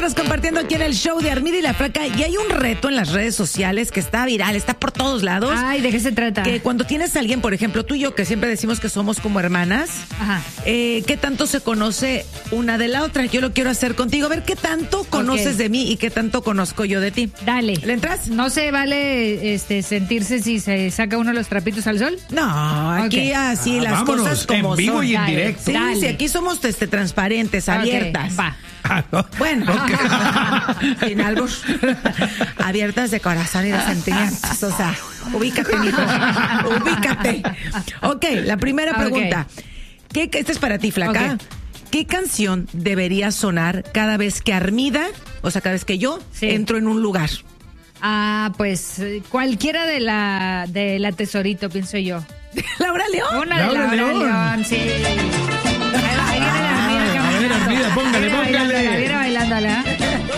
Estamos compartiendo aquí en el show de Armida y la Flaca y hay un reto en las redes sociales que está viral, está por todos lados. Ay, ¿de qué se trata? Que cuando tienes a alguien, por ejemplo, tú y yo, que siempre decimos que somos como hermanas, Ajá. ¿qué tanto se conoce una de la otra? Yo lo quiero hacer contigo, a ver qué tanto conoces de mí y qué tanto conozco yo de ti. Dale. ¿Le entras? ¿No se vale sentirse si se saca uno los trapitos al sol? No, aquí así las vámonos, cosas como en vivo son. y en Dale. directo. Sí, Dale. sí, aquí somos transparentes, abiertas. Va. Bueno, sin albur. Abiertas de corazón y de sentimientos. O sea, ubícate, mijo. Ubícate. Ok, la primera pregunta. Esta es para ti, Flaca. Ok. ¿Qué canción debería sonar cada vez que Armida, o sea, cada vez que yo entro en un lugar? Ah, pues cualquiera de la Tesorito, pienso yo. ¿Laura León? Una de Laura Laura León. León, sí. Ahí viene la Armida, A ver, Armida, póngale. Viene bailándola.